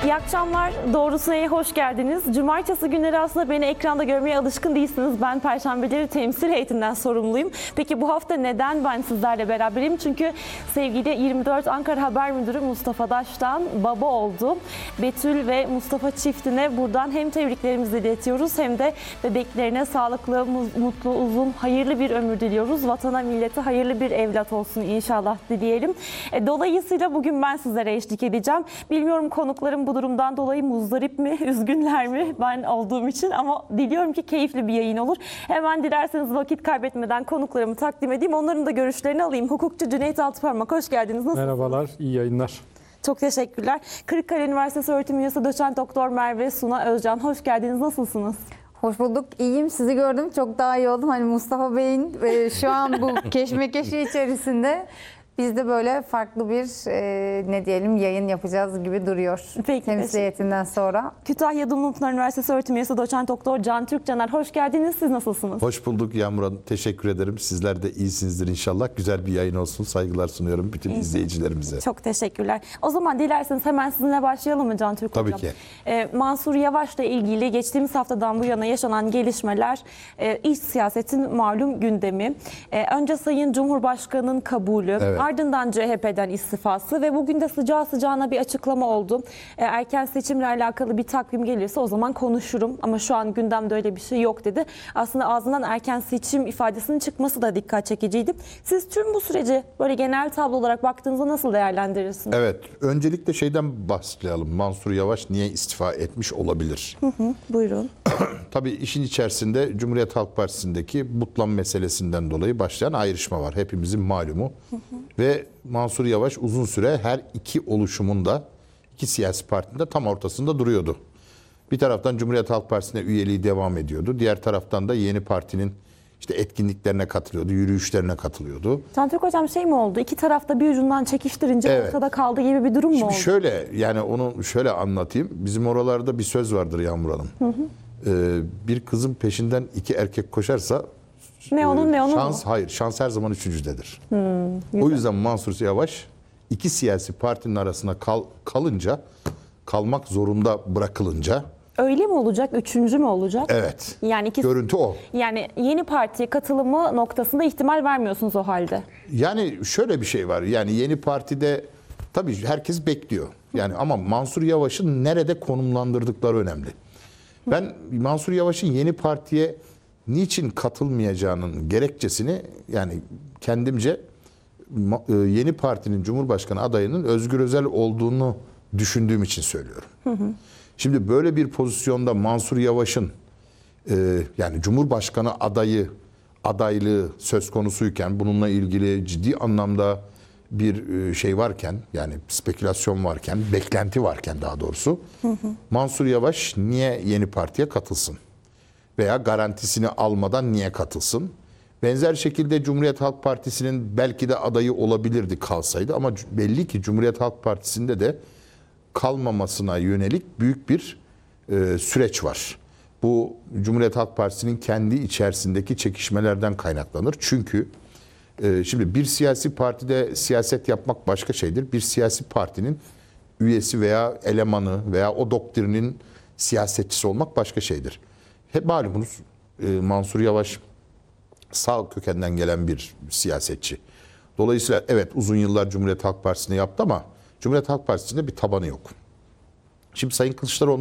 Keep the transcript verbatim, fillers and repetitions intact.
İyi akşamlar. Doğrusuna hoş geldiniz. Cumartesi günleri aslında beni ekranda görmeye alışkın değilsiniz. Ben Perşembeleri temsil heyetinden sorumluyum. Peki bu hafta neden ben sizlerle beraberim? Çünkü sevgili yirmi dört Ankara Haber Müdürü Mustafa Daş'tan baba oldu. Betül ve Mustafa çiftine buradan hem tebriklerimizi iletiyoruz hem de bebeklerine sağlıklı, mutlu, uzun, hayırlı bir ömür diliyoruz. Vatana, millete hayırlı bir evlat olsun inşallah dileyelim. Dolayısıyla bugün ben sizlere eşlik edeceğim. Bilmiyorum konuklarım bu durumdan dolayı muzdarip mi, üzgünler mi ben olduğum için, ama diliyorum ki keyifli bir yayın olur. Hemen dilerseniz vakit kaybetmeden konuklarımı takdim edeyim. Onların da görüşlerini alayım. Hukukçu Cüneyt Altıparmak, hoş geldiniz. Nasılsınız? Merhabalar, iyi yayınlar. Çok teşekkürler. Kırıkkale Üniversitesi Öğretim Üyesi Doçent Doktor Merve Suna Özcan, hoş geldiniz. Nasılsınız? Hoş bulduk. İyiyim. Sizi gördüm. Çok daha iyi oldum. Hani Mustafa Bey'in e, şu an bu keşmekeşi içerisinde biz de böyle farklı bir e, ne diyelim yayın yapacağız gibi duruyor. Peki, temsiliyetinden sonra. Kütahya Dumlupınar Üniversitesi Öğretim Üyesi Doçent Doktor Can Türkcaner, hoş geldiniz. Siz nasılsınız? Hoş bulduk Yağmur Hanım. Teşekkür ederim. Sizler de iyisinizdir inşallah. Güzel bir yayın olsun. Saygılar sunuyorum bütün izleyicilerimize. Çok teşekkürler. O zaman dilerseniz hemen sizinle başlayalım mı Can Türk Hocam? Tabii ki. Ee, Mansur Yavaş'la ilgili geçtiğimiz haftadan bu yana yaşanan gelişmeler, e, iç siyasetin malum gündemi. E, önce Sayın Cumhurbaşkanı'nın kabulü, Evet. ardından C H P'den istifası ve bugün de sıcağı sıcağına bir açıklama oldu. E, erken seçimle alakalı bir takvim gelirse o zaman konuşurum ama şu an gündemde öyle bir şey yok dedi. Aslında ağzından erken seçim ifadesinin çıkması da dikkat çekiciydi. Siz tüm bu süreci böyle genel tablo olarak baktığınızda nasıl değerlendirirsiniz? Evet. Öncelikle şeyden başlayalım. Mansur Yavaş niye istifa etmiş olabilir? Hı hı, buyurun. Tabii işin içerisinde Cumhuriyet Halk Partisi'ndeki butlan meselesinden dolayı başlayan ayrışma var. Hepimizin malumu. Hı hı. Ve Mansur Yavaş uzun süre her iki oluşumun da, iki siyasi partinin de tam ortasında duruyordu. Bir taraftan Cumhuriyet Halk Partisi'ne üyeliği devam ediyordu. Diğer taraftan da yeni partinin işte etkinliklerine katılıyordu, yürüyüşlerine katılıyordu. Can Türk Hocam şey mi oldu? İki tarafta bir ucundan çekiştirince Evet. ortada kaldı gibi bir durum mu Şimdi oldu? şöyle, yani onu şöyle anlatayım. Bizim oralarda bir söz vardır Yağmur Hanım. Hı hı. Ee, bir kızın peşinden iki erkek koşarsa Ne onun ne onun şans mu? hayır, şans her zaman üçüncüdedir. Hmm, o yüzden Mansur Yavaş iki siyasi partinin arasına kal, kalınca, kalmak zorunda bırakılınca, Öyle mi olacak? Üçüncü mü olacak? evet. Yani iki, Görüntü o. yani yeni partiye katılımı noktasında ihtimal vermiyorsunuz o halde. Yani şöyle bir şey var. Yani yeni partide tabii herkes bekliyor. Yani ama Mansur Yavaş'ın nerede konumlandırdıkları önemli. Ben Mansur Yavaş'ın yeni partiye niçin katılmayacağının gerekçesini yani kendimce yeni partinin Cumhurbaşkanı adayının Özgür Özel olduğunu düşündüğüm için söylüyorum. Hı hı. Şimdi böyle bir pozisyonda Mansur Yavaş'ın e, yani Cumhurbaşkanı adayı adaylığı söz konusuyken, bununla ilgili ciddi anlamda bir şey varken, yani spekülasyon varken, beklenti varken daha doğrusu, hı hı. Mansur Yavaş niye yeni partiye katılsın? Veya garantisini almadan niye katılsın? Benzer şekilde Cumhuriyet Halk Partisi'nin belki de adayı olabilirdi kalsaydı, ama belli ki Cumhuriyet Halk Partisi'nde de kalmamasına yönelik büyük bir e, süreç var. Bu Cumhuriyet Halk Partisi'nin kendi içerisindeki çekişmelerden kaynaklanır. Çünkü e, şimdi bir siyasi partide siyaset yapmak başka şeydir. Bir siyasi partinin üyesi veya elemanı veya o doktrinin siyasetçisi olmak başka şeydir. Hep malumunuz e, Mansur Yavaş sağ kökenden gelen bir siyasetçi. Dolayısıyla evet uzun yıllar Cumhuriyet Halk Partisi'ne yaptı ama Cumhuriyet Halk Partisi'nde bir tabanı yok. Şimdi Sayın Kılıçdaroğlu